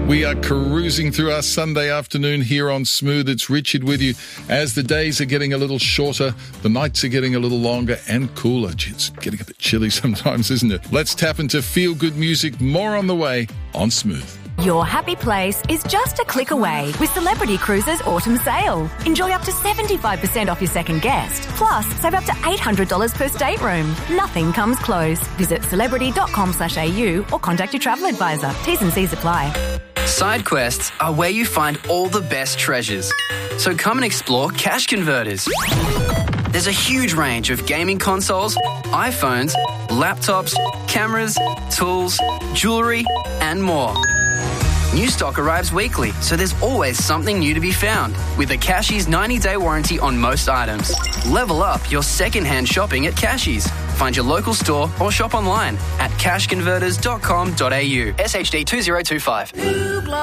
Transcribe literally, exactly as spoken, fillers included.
We are cruising through our Sunday afternoon here on Smooth. It's Richard with you. As the days are getting a little shorter, the nights are getting a little longer and cooler. Gee, it's getting a bit chilly sometimes, isn't it? Let's tap into feel-good music. More on the way on Smooth. Your happy place is just a click away with Celebrity Cruises Autumn Sale. Enjoy up to seventy-five percent off your second guest. Plus, save up to eight hundred dollars per stateroom. Nothing comes close. Visit celebrity dot com slash a u or contact your travel advisor. T's and C's apply. Side quests are where you find all the best treasures. So come and explore Cash Converters. There's a huge range of gaming consoles, iPhones, laptops, cameras, tools, jewellery, and more. New stock arrives weekly, so there's always something new to be found. With a Cashies ninety-day warranty on most items. Level up your second-hand shopping at Cashies. Find your local store or shop online at cash converters dot com dot a u. S H D two zero two five.